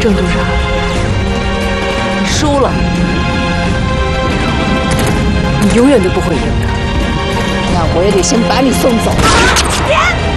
郑督察，你输了，你永远都不会赢的。 那我也得先把你送走。